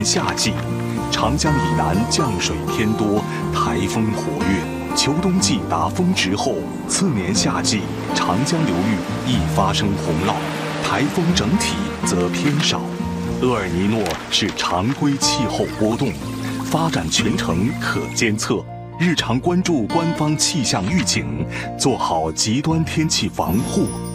夏季，长江以南降水偏多，台风活跃。秋冬季达峰值后，次年夏季长江流域易发生洪涝，台风整体则偏少。厄尔尼诺是常规气候波动，发展全程可监测，日常关注官方气象预警，做好极端天气防护。